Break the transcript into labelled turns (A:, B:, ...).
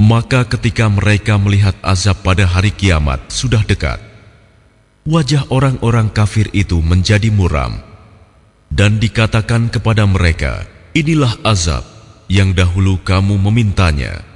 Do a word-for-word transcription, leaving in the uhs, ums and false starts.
A: Maka ketika mereka melihat azab pada hari kiamat sudah dekat, wajah orang-orang kafir itu menjadi muram, dan dikatakan kepada mereka, inilah azab yang dahulu kamu memintanya.